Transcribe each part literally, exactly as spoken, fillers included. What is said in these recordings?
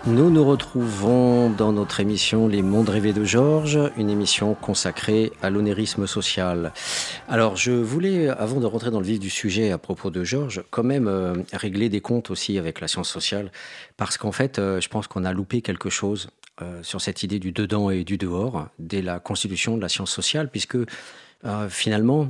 Nous nous retrouvons dans notre émission Les Mondes rêvés de Georges, une émission consacrée à l'onérisme social. Alors, je voulais, avant de rentrer dans le vif du sujet à propos de Georges, quand même euh, régler des comptes aussi avec la science sociale, parce qu'en fait, euh, je pense qu'on a loupé quelque chose euh, sur cette idée du dedans et du dehors dès la constitution de la science sociale, puisque euh, finalement,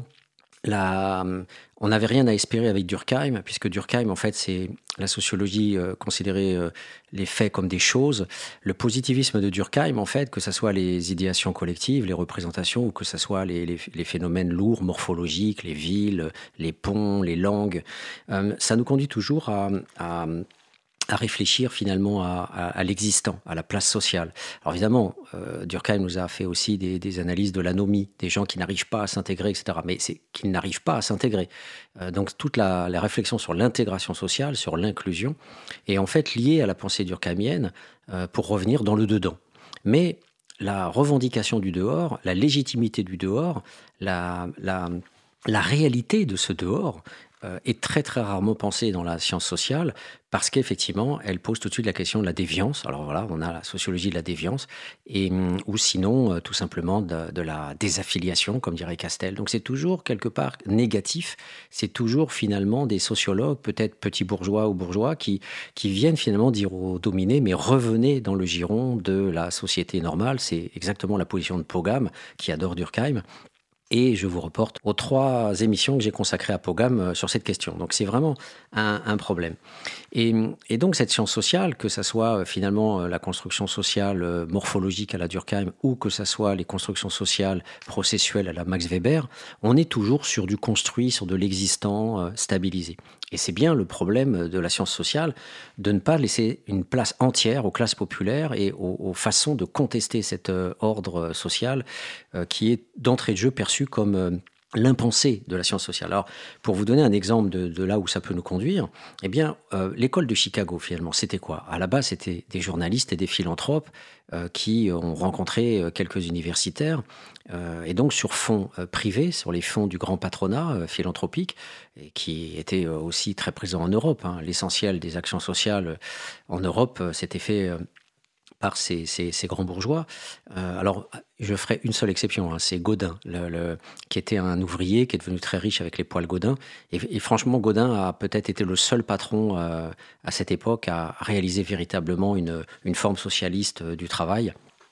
la, on n'avait rien à espérer avec Durkheim, puisque Durkheim, en fait, c'est la sociologie euh, considérait euh, les faits comme des choses. Le positivisme de Durkheim, en fait, que ce soit les idéations collectives, les représentations, ou que ce soit les, les, les phénomènes lourds, morphologiques, les villes, les ponts, les langues, euh, ça nous conduit toujours à, à à réfléchir finalement à, à, à l'existant, à la place sociale. Alors évidemment, euh, Durkheim nous a fait aussi des, des analyses de l'anomie, des gens qui n'arrivent pas à s'intégrer, et cetera. Mais c'est qu'ils n'arrivent pas à s'intégrer. Euh, donc toute la, la réflexion sur l'intégration sociale, sur l'inclusion, est en fait liée à la pensée durkheimienne euh, pour revenir dans le dedans. Mais la revendication du dehors, la légitimité du dehors, la, la, la réalité de ce dehors, euh, est très très rarement pensée dans la science sociale parce qu'effectivement, elle pose tout de suite la question de la déviance. Alors voilà, on a la sociologie de la déviance, et, ou sinon euh, tout simplement de, de la désaffiliation, comme dirait Castel. Donc c'est toujours quelque part négatif, c'est toujours finalement des sociologues, peut-être petits bourgeois ou bourgeois, qui, qui viennent finalement dire aux dominés, mais revenez dans le giron de la société normale. C'est exactement la position de Pogam, qui adore Durkheim. Et je vous reporte aux trois émissions que j'ai consacrées à Pogam euh, sur cette question. Donc c'est vraiment un, un problème. Et, et donc cette science sociale, que ce soit euh, finalement euh, la construction sociale euh, morphologique à la Durkheim ou que ce soit les constructions sociales processuelles à la Max Weber, on est toujours sur du construit, sur de l'existant euh, stabilisé. Et c'est bien le problème de la science sociale de ne pas laisser une place entière aux classes populaires et aux, aux façons de contester cet euh, ordre social euh, qui est d'entrée de jeu perçu comme euh, l'impensé de la science sociale. Alors, pour vous donner un exemple de, de là où ça peut nous conduire, eh bien, euh, l'école de Chicago, finalement, c'était quoi? À la base, c'était des journalistes et des philanthropes euh, qui ont rencontré euh, quelques universitaires, euh, et donc sur fonds euh, privés, sur les fonds du grand patronat euh, philanthropique, et qui était euh, aussi très présent en Europe. Hein. L'essentiel des actions sociales euh, en Europe euh, s'était fait euh, par ces, ces, ces grands bourgeois. Euh, alors, je ferai une seule exception, hein, c'est Gaudin, le, le, qui était un ouvrier, qui est devenu très riche avec les poêles Gaudin. Et, et franchement, Gaudin a peut-être été le seul patron euh, à cette époque à réaliser véritablement une, une forme socialiste euh, du travail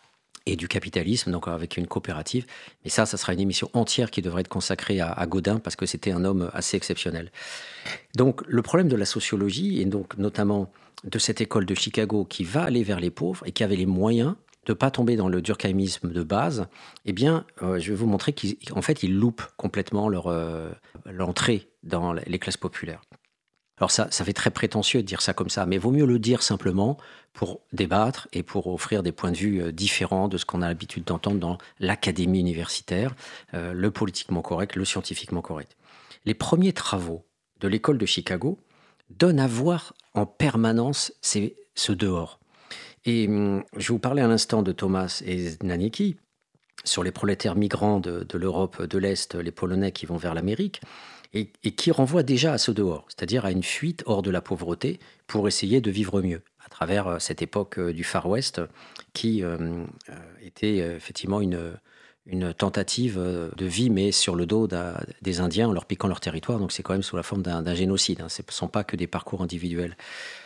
et du capitalisme, donc avec une coopérative. Mais ça, ça sera une émission entière qui devrait être consacrée à, à Gaudin, parce que c'était un homme assez exceptionnel. Donc, le problème de la sociologie, et donc notamment de cette école de Chicago qui va aller vers les pauvres et qui avait les moyens de ne pas tomber dans le durkheimisme de base, eh bien, euh, je vais vous montrer qu'en fait, ils loupent complètement leur, euh, l'entrée dans les classes populaires. Alors ça, ça fait très prétentieux de dire ça comme ça, mais vaut mieux le dire simplement pour débattre et pour offrir des points de vue euh, différents de ce qu'on a l'habitude d'entendre dans l'académie universitaire, euh, le politiquement correct, le scientifiquement correct. Les premiers travaux de l'école de Chicago donnent à voir en permanence ces, ce dehors. Et hum, je vous parlais à l'instant de Thomas et Znanicki sur les prolétaires migrants de, de l'Europe de l'Est, les Polonais qui vont vers l'Amérique, et, et qui renvoient déjà à ce dehors, c'est-à-dire à une fuite hors de la pauvreté pour essayer de vivre mieux, à travers euh, cette époque euh, du Far West qui euh, euh, était euh, effectivement une, une tentative euh, de vie, mais sur le dos d'un- des Indiens en leur piquant leur territoire, donc c'est quand même sous la forme d'un d'un génocide, hein. Ce ne sont pas que des parcours individuels.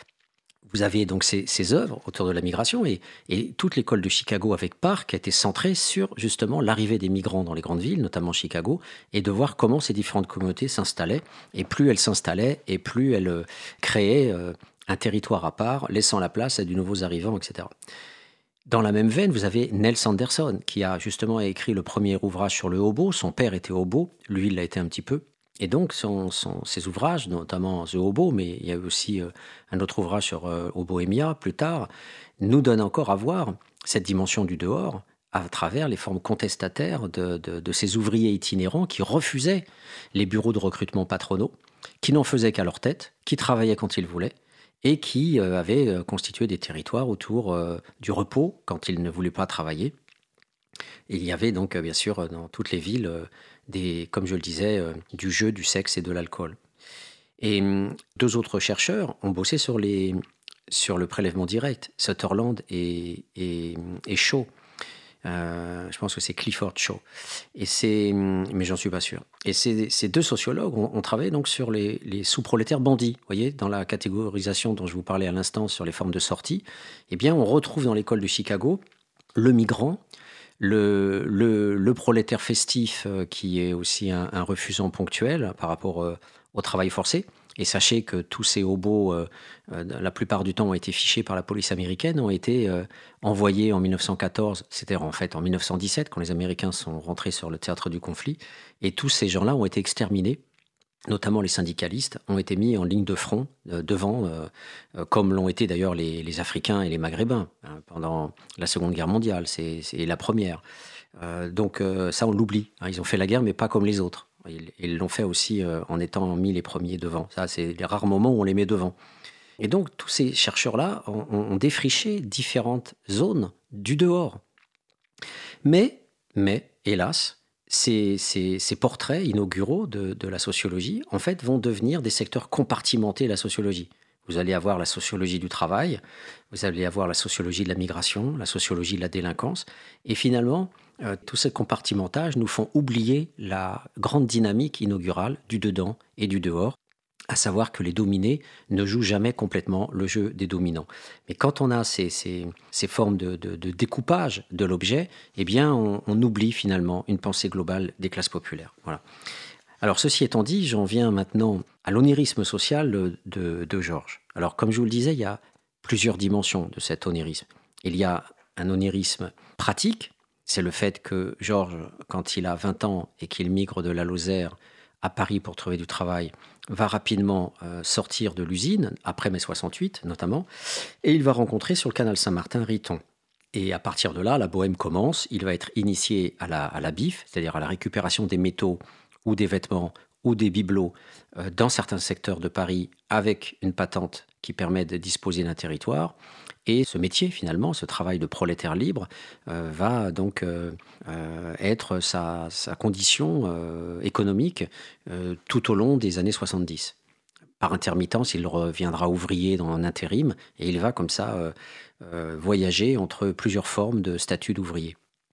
Vous avez donc ces, ces œuvres autour de la migration, et, et toute l'école de Chicago avec Park a été centrée sur justement l'arrivée des migrants dans les grandes villes, notamment Chicago, et de voir comment ces différentes communautés s'installaient. Et plus elles s'installaient, et plus elles euh, créaient euh, un territoire à part, laissant la place à de nouveaux arrivants, et cetera. Dans la même veine, vous avez Nels Anderson, qui a justement écrit le premier ouvrage sur le hobo. Son père était hobo, lui, il l'a été un petit peu. Et donc, son, son- ses ouvrages, notamment The Hobo, mais il y a eu aussi euh, un autre ouvrage sur euh, Hoboémia plus tard, nous donnent encore à voir cette dimension du dehors à travers les formes contestataires de, de- de ces ouvriers itinérants qui refusaient les bureaux de recrutement patronaux, qui n'en faisaient qu'à leur tête, qui travaillaient quand ils voulaient, et qui euh, avaient euh, constitué des territoires autour euh, du repos quand ils ne voulaient pas travailler. Et il y avait donc, euh, bien sûr, euh, dans toutes les villes, euh, des, comme je le disais, euh, du jeu, du sexe et de l'alcool. Et hum, deux autres chercheurs ont bossé sur les, sur le prélèvement direct. Sutherland et, et, et Shaw. Euh, je pense que c'est Clifford Shaw. Et c'est, mais j'en suis pas sûr. Et ces, ces deux sociologues ont, ont travaillé donc sur les, les sous-prolétaires bandits. Vous voyez, dans la catégorisation dont je vous parlais à l'instant sur les formes de sortie, eh bien, on retrouve dans l'école de Chicago le migrant, le, le, le prolétaire festif euh, qui est aussi un, un refusant ponctuel par rapport euh, au travail forcé. Et sachez que tous ces hobos, euh, euh, la plupart du temps, ont été fichés par la police américaine, ont été euh, envoyés en mille neuf cent quatorze, c'était en fait en mille neuf cent dix-sept, quand les Américains sont rentrés sur le théâtre du conflit. Et tous ces gens-là ont été exterminés, notamment les syndicalistes, ont été mis en ligne de front euh, devant, euh, euh, comme l'ont été d'ailleurs les, les Africains et les Maghrébins hein, pendant la Seconde Guerre mondiale, c'est, c'est la première. Euh, donc euh, ça, on l'oublie. Hein, ils ont fait la guerre, mais pas comme les autres. Ils, ils l'ont fait aussi euh, en étant mis les premiers devant. Ça, c'est les rares moments où on les met devant. Et donc, tous ces chercheurs-là ont, ont défriché différentes zones du dehors. Mais, mais hélas, ces, ces, ces portraits inauguraux de, de la sociologie, en fait, vont devenir des secteurs compartimentés de la sociologie. Vous allez avoir la sociologie du travail, vous allez avoir la sociologie de la migration, la sociologie de la délinquance. Et finalement, euh, tout ce compartimentage nous font oublier la grande dynamique inaugurale du dedans et du dehors, à savoir que les dominés ne jouent jamais complètement le jeu des dominants. Mais quand on a ces, ces, ces formes de, de, de découpage de l'objet, eh bien, on, on oublie finalement une pensée globale des classes populaires. Voilà. Alors, ceci étant dit, j'en viens maintenant à l'onirisme social de, de, de Georges. Alors, comme je vous le disais, il y a plusieurs dimensions de cet onirisme. Il y a un onirisme pratique, c'est le fait que Georges, quand il a vingt ans et qu'il migre de la Lozère à Paris pour trouver du travail, va rapidement euh, sortir de l'usine, après mai soixante-huit notamment, et il va rencontrer sur le canal Saint-Martin Riton. Et à partir de là, la bohème commence, il va être initié à la, à la B I F, c'est-à-dire à la récupération des métaux ou des vêtements ou des bibelots euh, dans certains secteurs de Paris avec une patente qui permet de disposer d'un territoire. Et ce métier, finalement, ce travail de prolétaire libre, euh, va donc euh, euh, être sa, sa condition euh, économique euh, tout au long des années soixante-dix. Par intermittence, il reviendra ouvrier dans un intérim et il va comme ça euh, euh, voyager entre plusieurs formes de statut d'ouvrier.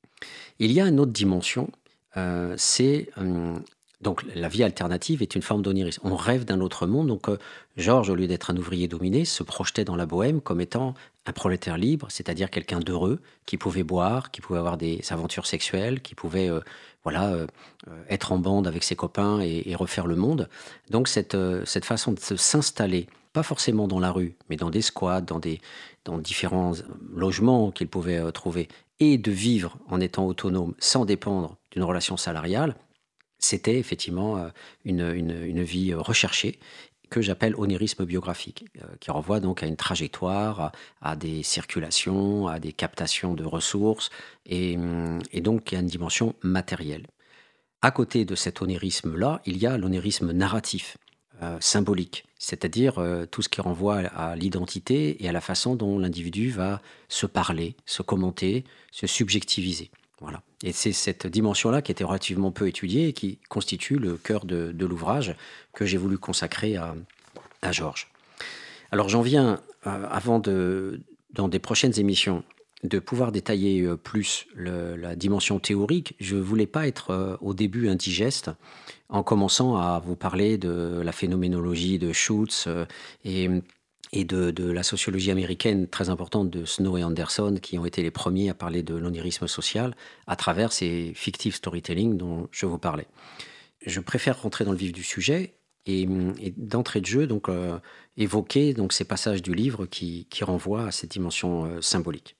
Il y a une autre dimension, euh, c'est... Euh, Donc la vie alternative est une forme d'onirisme. On rêve d'un autre monde. Donc euh, Georges, au lieu d'être un ouvrier dominé, se projetait dans la bohème comme étant un prolétaire libre, c'est-à-dire quelqu'un d'heureux, qui pouvait boire, qui pouvait avoir des aventures sexuelles, qui pouvait euh, voilà, euh, être en bande avec ses copains et, et refaire le monde. Donc cette, euh, cette façon de se- s'installer, pas forcément dans la rue, mais dans des squats, dans, des, dans différents logements qu'il pouvait euh, trouver, et de vivre en étant autonome sans dépendre d'une relation salariale, c'était effectivement euh, une, une, une vie euh, recherchée que j'appelle onirisme biographique, euh, qui renvoie donc à une trajectoire, à, à des circulations, à des captations de ressources, et, hum, et donc il y a une dimension matérielle. À côté de cet onirisme-là, il y a l'onirisme narratif, euh, symbolique, c'est-à-dire euh, tout ce qui renvoie à l'identité et à la façon dont l'individu va se parler, se commenter, se subjectiviser. Voilà. Et c'est cette dimension-là qui était relativement peu étudiée et qui constitue le cœur de, de l'ouvrage que j'ai voulu consacrer à, à Georges. Alors j'en viens, euh, avant de, dans des prochaines émissions, de pouvoir détailler euh, plus le- la dimension théorique. Je ne voulais pas être euh, au début indigeste en commençant à vous parler de la phénoménologie de Schutz euh, et, et de, de la sociologie américaine très importante de Snow et Anderson, qui ont été les premiers à parler de l'onirisme social à travers ces fictive storytelling dont je vous parlais. Je préfère rentrer dans le vif du sujet et, et d'entrée de jeu donc euh, évoquer donc ces passages du livre qui, qui renvoient à cette dimension euh, symbolique.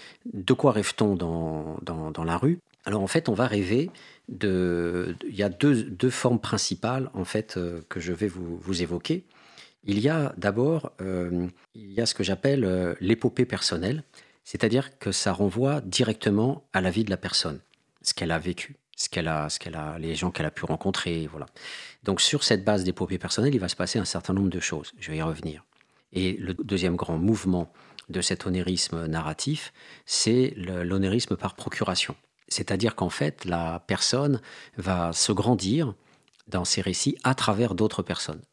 De quoi rêve-t-on dans, dans, dans la rue? Alors en fait, on va rêver de... Il y a deux, deux formes principales en fait euh, que je vais vous, vous évoquer. Il y a d'abord, euh, il y a ce que j'appelle euh, l'épopée personnelle, c'est-à-dire que ça renvoie directement à la vie de la personne, ce qu'elle a vécu, ce qu'elle a, ce qu'elle a, les gens qu'elle a pu rencontrer, voilà. Donc sur cette base d'épopée personnelle, il va se passer un certain nombre de choses. Je vais y revenir. Et le deuxième grand mouvement de cet onérisme narratif, c'est le- l'onérisme par procuration. C'est-à-dire qu'en fait, la personne va se grandir dans ses récits à travers d'autres personnes.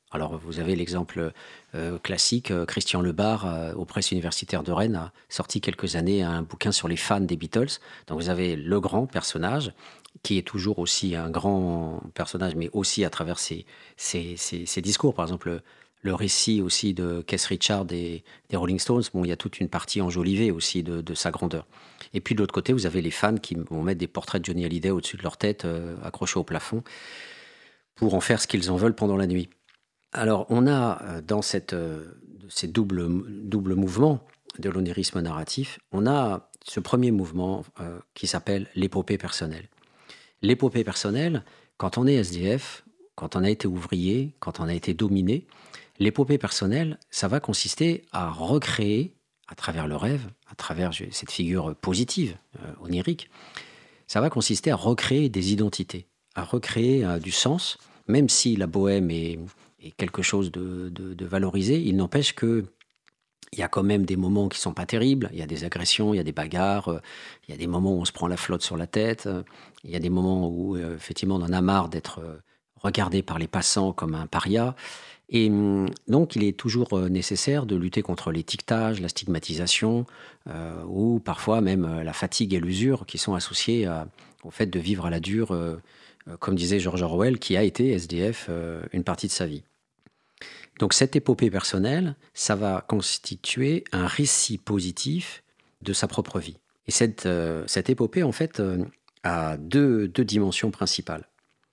Alors, vous avez l'exemple euh, classique, euh, Christian Lebar, euh, aux presses universitaires de Rennes, a sorti quelques années un bouquin sur les fans des Beatles. Donc, vous avez le grand personnage, qui est toujours aussi un grand personnage, mais aussi à travers ses, ses- ses- ses discours. Par exemple, le, le récit aussi de Keith Richards des, des Rolling Stones, bon, il y a toute une partie enjolivée aussi de, de sa grandeur. Et puis de l'autre côté, vous avez les fans qui vont mettre des portraits de Johnny Hallyday au-dessus de leur tête, euh, accrochés au plafond, pour en faire ce qu'ils en veulent pendant la nuit. Alors, on a euh, dans cette, euh, ces doubles, doubles mouvements de l'onérisme narratif, on a ce premier mouvement euh, qui s'appelle l'épopée personnelle. L'épopée personnelle, quand on est S D F, quand on a été ouvrier, quand on a été dominé, l'épopée personnelle, ça va consister à recréer, à travers le rêve, à travers cette figure positive, euh, onirique, ça va consister à recréer des identités, à recréer euh, du sens, même si la bohème est, est quelque chose de, de- de valorisé, il n'empêche que il y a quand même des moments qui sont pas terribles. Il y a des agressions, il y a des bagarres, euh, il y a des moments où on se prend la flotte sur la tête. euh, Il y a des moments où, euh, effectivement, on en a marre d'être euh, regardé par les passants comme un paria. Et hum, donc, il est toujours euh, nécessaire de lutter contre l'étiquetage, la stigmatisation, euh, ou parfois même euh, la fatigue et l'usure qui sont associées à- au fait de vivre à la dure, euh, euh, comme disait George Orwell, qui a été S D F euh, une partie de sa vie. Donc cette épopée personnelle, ça va constituer un récit positif de sa propre vie. Et cette, euh, cette épopée, en fait, euh, a deux, deux dimensions principales.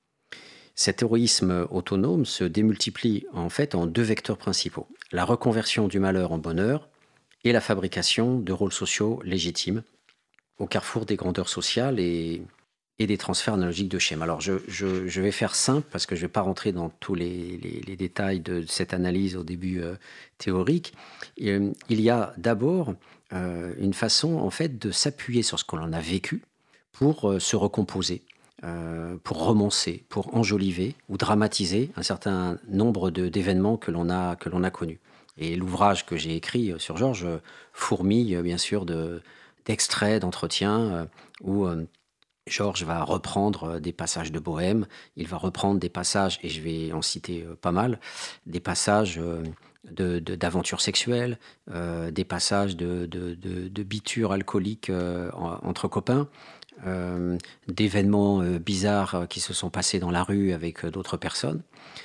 Cet héroïsme autonome se démultiplie en fait en deux vecteurs principaux. La reconversion du malheur en bonheur et la fabrication de rôles sociaux légitimes au carrefour des grandeurs sociales et, et des transferts analogiques de schèmes. Alors, je, je- je vais faire simple parce que je ne vais pas rentrer dans tous les, les- les détails de cette analyse au début euh, théorique. Et, euh, il y a d'abord euh, une façon, en fait, de s'appuyer sur ce que l'on a vécu pour euh, se recomposer, euh, pour romancer, pour enjoliver ou dramatiser un certain nombre de- d'événements que l'on a, que l'on a connus. Et l'ouvrage que j'ai écrit euh, sur Georges euh, fourmille, euh, bien sûr, de, d'extraits, d'entretiens euh, où euh, Georges va reprendre euh, des passages de Bohème, il va reprendre des passages, et je vais en citer euh, pas mal, des passages euh, de, de- d'aventures sexuelles, euh, des passages de, de, de, de bitures alcooliques euh, en- entre copains, euh, d'événements euh, bizarres euh, qui se sont passés dans la rue avec euh, d'autres personnes,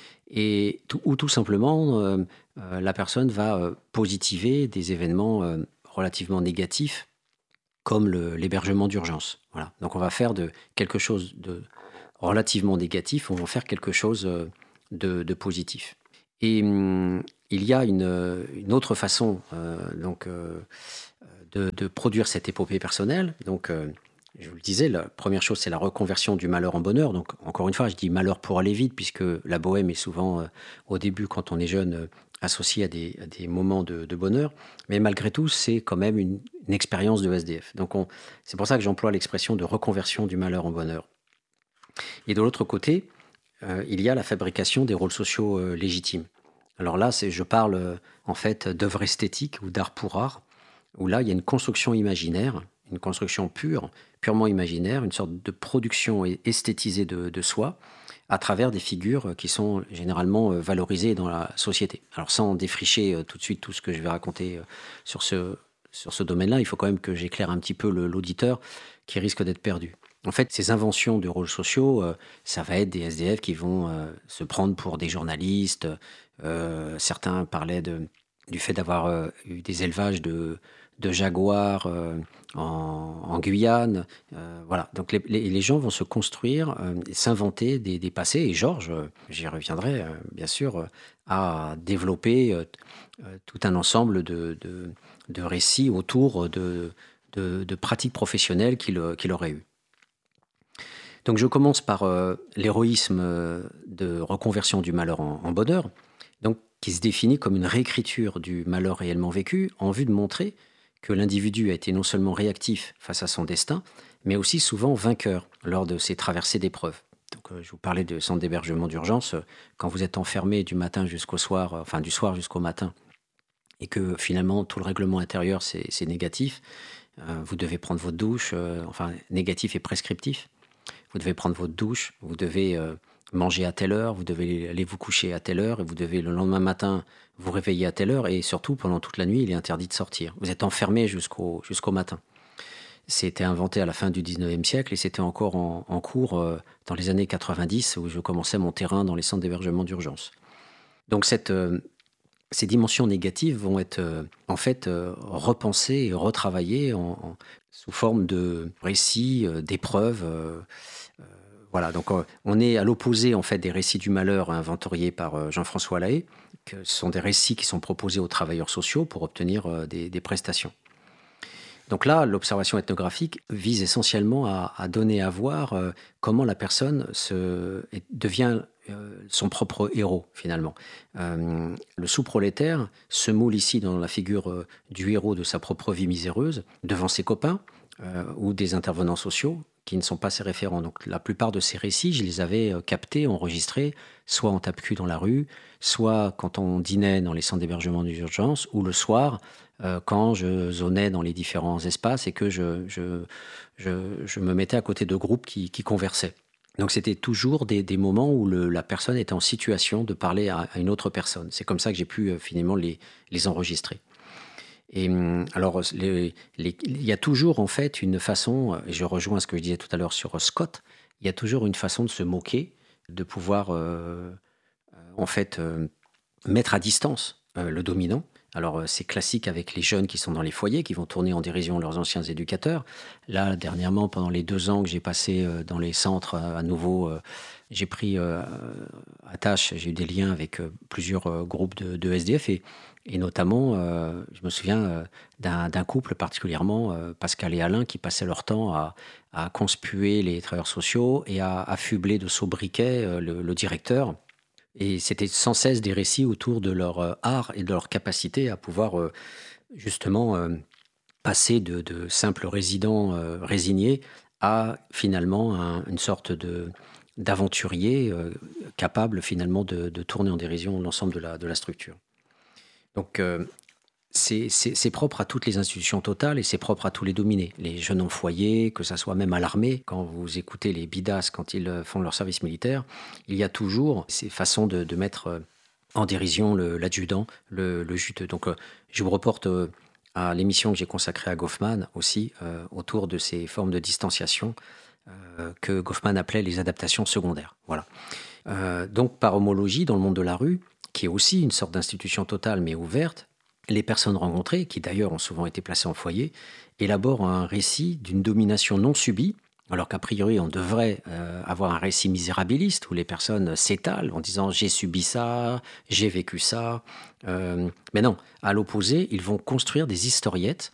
et tout- ou tout simplement euh, euh, la personne va euh, positiver des événements euh, relativement négatifs comme le- l'hébergement d'urgence. Voilà. Donc on va faire de quelque chose de relativement négatif, on va en faire quelque chose euh, de, de positif. Et hum, il y a une, euh, une autre façon euh, donc, euh, de, de produire cette épopée personnelle. Donc, euh, je vous le disais, la première chose, c'est la reconversion du malheur en bonheur. Donc, encore une fois, je dis malheur pour aller vite, puisque la bohème est souvent, euh, au début, quand on est jeune, euh, associée à des, à des moments de, de bonheur. Mais malgré tout, c'est quand même une, une expérience de S D F. Donc, on- c'est pour ça que j'emploie l'expression de reconversion du malheur en bonheur. Et de l'autre côté, euh, il y a la fabrication des rôles sociaux euh, légitimes. Alors là, c'est, je parle euh, en fait d'œuvres esthétiques ou d'art pour art, où là, il y a une construction imaginaire, une construction pure, purement imaginaire, une sorte de production é- esthétisée de, de soi, à travers des figures qui sont généralement euh, valorisées dans la société. Alors sans défricher euh, tout de suite tout ce que je vais raconter euh, sur ce, sur ce domaine-là, il faut quand même que j'éclaire un petit peu le- l'auditeur qui risque d'être perdu. En fait, ces inventions de rôles sociaux, euh, ça va être des S D F qui vont euh, se prendre pour des journalistes. Euh, certains parlaient de, du fait d'avoir euh, eu des élevages de, de jaguars euh, en, en Guyane. Euh, voilà, donc les, les- les gens vont se construire, euh, et s'inventer des, des passés. Et Georges, euh, j'y reviendrai euh, bien sûr, euh, a développé euh, euh, tout un ensemble de, de- de récits autour de, de- de pratiques professionnelles qu'il euh, qu'il aurait eues. Donc je commence par euh, l'héroïsme euh, de reconversion du malheur en, en bonheur, donc qui se définit comme une réécriture du malheur réellement vécu en vue de montrer que l'individu a été non seulement réactif face à son destin, mais aussi souvent vainqueur lors de ses traversées d'épreuves. Donc, euh, je vous parlais de centre d'hébergement d'urgence. euh, Quand vous êtes enfermé du matin jusqu'au soir, euh, enfin du soir jusqu'au matin, et que finalement tout le règlement intérieur c'est c'est négatif, euh, vous devez prendre votre douche, euh, enfin négatif et prescriptif. Vous devez prendre votre douche, vous devez euh, manger à telle heure, vous devez aller vous coucher à telle heure, et vous devez le lendemain matin vous réveiller à telle heure, et surtout pendant toute la nuit, il est interdit de sortir. Vous êtes enfermé jusqu'au jusqu'au matin. C'était inventé à la fin du dix-neuvième siècle et c'était encore en, en cours euh, dans les années quatre-vingt-dix où je commençais mon terrain dans les centres d'hébergement d'urgence. Donc cette, euh, ces dimensions négatives vont être euh, en fait euh, repensées et retravaillées en, en- sous forme de récits, euh, d'épreuves. euh, euh, voilà, donc euh, on est à l'opposé en fait des récits du malheur inventoriés par euh, Jean-François Lahaye, que ce sont des récits qui sont proposés aux travailleurs sociaux pour obtenir euh, des, des prestations. Donc là, l'observation ethnographique vise essentiellement à, à donner à voir euh, comment la personne se, est- devient euh, son propre héros, finalement. Euh, le sous-prolétaire se moule ici dans la figure euh, du héros de sa propre vie miséreuse, devant ses copains euh, ou des intervenants sociaux qui ne sont pas ses référents. Donc la plupart de ces récits, je les avais euh, captés, enregistrés, soit en tape-cul dans la rue, soit quand on dînait dans les centres d'hébergement d'urgence, ou le soir, euh, quand je zonais dans les différents espaces et que je, je, je, je me mettais à côté de groupes qui, qui conversaient. Donc c'était toujours des, des moments où le- la personne était en situation de parler à, à une autre personne. C'est comme ça que j'ai pu euh, finalement les, les enregistrer. Et hum, alors, les- les- il y a toujours en fait une façon, euh, et je rejoins ce que je disais tout à l'heure sur euh, Scott, il y a toujours une façon de se moquer, de pouvoir euh, en fait euh, mettre à distance euh, le dominant. Alors, euh, c'est classique avec les jeunes qui sont dans les foyers, qui vont tourner en dérision leurs anciens éducateurs. Là, dernièrement, pendant les deux ans que j'ai passé euh, dans les centres, euh, à nouveau, euh, j'ai pris euh, à tâche, j'ai eu des liens avec euh, plusieurs euh, groupes de, de S D F et, et notamment, euh, je me souviens euh, d'un d'un couple particulièrement, euh, Pascal et Alain, qui passaient leur temps à, à conspuer les travailleurs sociaux et à affubler de sobriquets euh, le, le directeur. Et c'était sans cesse des récits autour de leur euh, art et de leur capacité à pouvoir euh, justement euh, passer de, de simples résidents euh, résignés à finalement un- une sorte de d'aventurier euh, capable finalement de, de tourner en dérision l'ensemble de la, de la structure. Donc euh, c'est c'est- c'est propre à toutes les institutions totales et c'est propre à tous les dominés. Les jeunes en foyer, que ça soit même à l'armée, quand vous écoutez les bidas quand ils euh, font leur service militaire, il y a toujours ces façons de, de mettre euh, en dérision le- l'adjudant, le, le juteux. Donc euh, je vous reporte euh, à l'émission que j'ai consacrée à Goffman aussi, euh, autour de ces formes de distanciation euh, que Goffman appelait les adaptations secondaires. Voilà. Euh, donc, par homologie, dans le monde de la rue, qui est aussi une sorte d'institution totale mais ouverte, les personnes rencontrées, qui d'ailleurs ont souvent été placées en foyer, élaborent un récit d'une domination non subie, alors qu'a priori on devrait euh, avoir un récit misérabiliste où les personnes s'étalent en disant j'ai subi ça, j'ai vécu ça. Euh, mais non, à l'opposé, ils vont construire des historiettes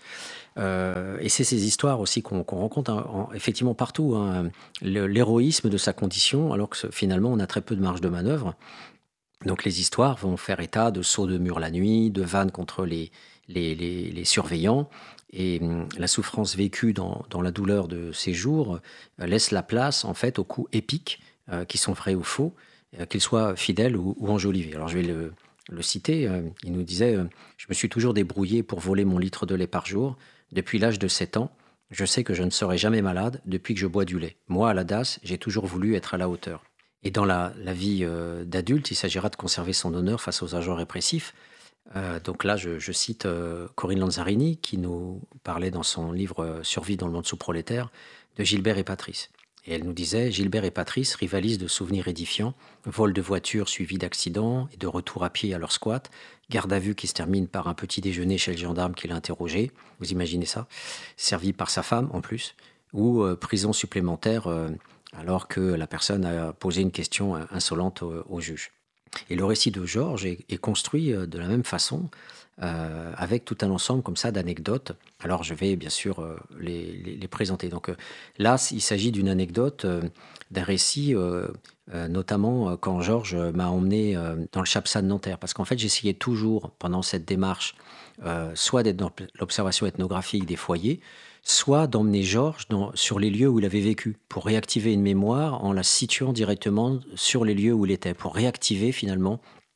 euh, et c'est ces histoires aussi qu'on qu'on rencontre en- en- effectivement partout, hein. Le- L'héroïsme de sa condition, alors que ce- finalement on a très peu de marge de manœuvre. Donc les histoires vont faire état de sauts de mur la nuit, de vannes contre les, les, les- les surveillants. Et hum, la souffrance vécue dans, dans la douleur de ces jours euh, laisse la place en fait aux coups épiques, euh, qui sont vrais ou faux, euh, qu'ils soient fidèles ou, ou enjolivés. Alors je vais le, le citer. euh, il nous disait euh, Je me suis toujours débrouillé pour voler mon litre de lait par jour. Depuis l'âge de sept ans, je sais que je ne serai jamais malade depuis que je bois du lait. Moi, à la D A S, j'ai toujours voulu être à la hauteur. Et dans la, la vie euh, d'adulte, il s'agira de conserver son honneur face aux agents répressifs. Euh, donc là, je, je cite euh, Corinne Lanzarini, qui nous parlait dans son livre euh, Survie dans le monde sous-prolétaire, de Gilbert et Patrice. Et elle nous disait Gilbert et Patrice rivalisent de souvenirs édifiants, vol de voitures suivis d'accidents et de retour à pied à leur squat, garde à vue qui se termine par un petit déjeuner chez le gendarme qui l'a interrogé, vous imaginez ça, servi par sa femme en plus, ou euh, prison supplémentaire euh, alors que la personne a posé une question euh, insolente au, au juge. Et le récit de Georges est, est construit euh, de la même façon, euh, avec tout un ensemble comme ça d'anecdotes. Alors je vais bien sûr euh, les, les- les présenter. Donc euh, là, il s'agit d'une anecdote, euh, d'un récit, euh, euh, notamment euh, quand Georges m'a emmené euh, dans le Chapsa de Nanterre. Parce qu'en fait, j'essayais toujours, pendant cette démarche, euh, soit d'être dans l'observation ethnographique des foyers, soit d'emmener Georges dans- sur les lieux où il avait vécu, pour réactiver une mémoire en la situant directement sur les lieux où il était, pour réactiver finalement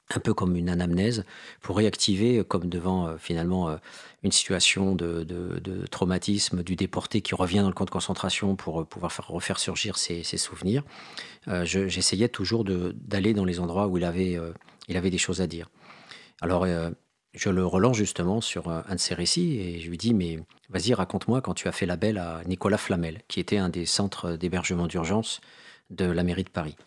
un peu comme une anamnèse, pour réactiver, euh, comme devant euh, finalement euh, une situation de, de- de traumatisme du déporté qui revient dans le camp de concentration pour euh, pouvoir faire, refaire surgir ses, ses souvenirs. Euh, je- j'essayais toujours de- d'aller dans les endroits où il avait, euh, il avait des choses à dire. Alors, euh, je le relance justement sur euh, un de ses récits et je lui dis, mais vas-y, raconte-moi quand tu as fait l'appel à Nicolas Flamel, qui était un des centres d'hébergement d'urgence de la mairie de Paris.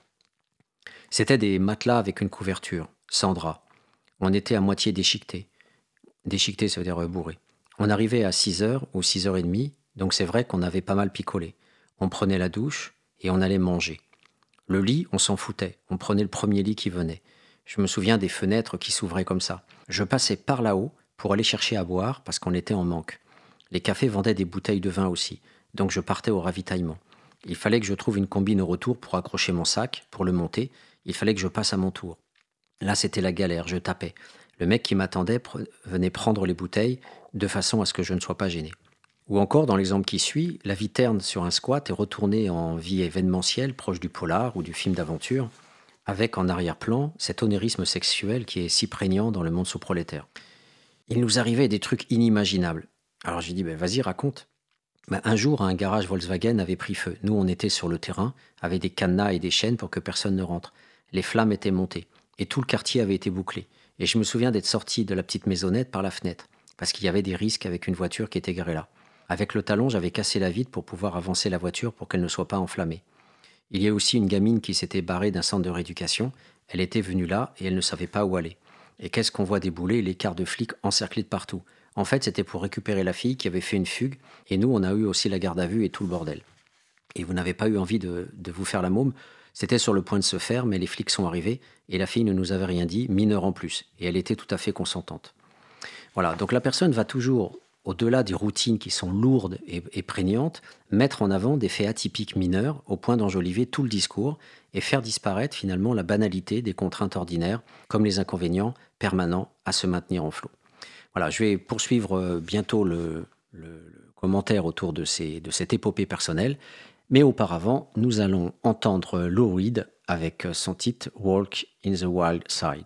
C'était des matelas avec une couverture, sans drap. On était à moitié déchiqueté. Déchiqueté, ça veut dire euh, bourré. On arrivait à six heures ou six heures trente, donc c'est vrai qu'on avait pas mal picolé. On prenait la douche et on allait manger. Le lit, on s'en foutait. On prenait le premier lit qui venait. Je me souviens des fenêtres qui s'ouvraient comme ça. Je passais par là-haut pour aller chercher à boire parce qu'on était en manque. Les cafés vendaient des bouteilles de vin aussi, donc je partais au ravitaillement. Il fallait que je trouve une combine au retour pour accrocher mon sac, pour le monter. Il fallait que je passe à mon tour. Là, c'était la galère, je tapais. Le mec qui m'attendait pre- venait prendre les bouteilles de façon à ce que je ne sois pas gêné. Ou encore, dans l'exemple qui suit, la vie terne sur un squat est retournée en vie événementielle proche du polar ou du film d'aventure, avec en arrière-plan cet onérisme sexuel qui est si prégnant dans le monde sous-prolétaire. Il nous arrivait des trucs inimaginables. Alors j'ai dit, ben, vas-y, raconte. Ben, un jour, un garage Volkswagen avait pris feu. Nous, on était sur le terrain, avec des cadenas et des chaînes pour que personne ne rentre. Les flammes étaient montées, et tout le quartier avait été bouclé. Et je me souviens d'être sorti de la petite maisonnette par la fenêtre, parce qu'il y avait des risques avec une voiture qui était garée là. Avec le talon, j'avais cassé la vitre pour pouvoir avancer la voiture pour qu'elle ne soit pas enflammée. Il y a aussi une gamine qui s'était barrée d'un centre de rééducation. Elle était venue là et elle ne savait pas où aller. Et qu'est-ce qu'on voit débouler? Les quarts de flics encerclés de partout. En fait, c'était pour récupérer la fille qui avait fait une fugue. Et nous, on a eu aussi la garde à vue et tout le bordel. Et vous n'avez pas eu envie de, de vous faire la môme. C'était sur le point de se faire, mais les flics sont arrivés et la fille ne nous avait rien dit, mineure en plus. Et elle était tout à fait consentante. Voilà, donc la personne va toujours, au-delà des routines qui sont lourdes et, et prégnantes, mettre en avant des faits atypiques mineurs au point d'enjoliver tout le discours et faire disparaître finalement la banalité des contraintes ordinaires comme les inconvénients permanents à se maintenir en flot. Voilà, je vais poursuivre euh, bientôt le, le- le commentaire autour de, ces, de cette épopée personnelle, mais auparavant, nous allons entendre Lou Reed avec son titre Walk in the Wild Side.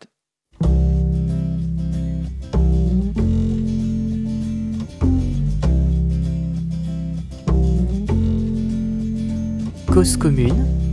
Cause commune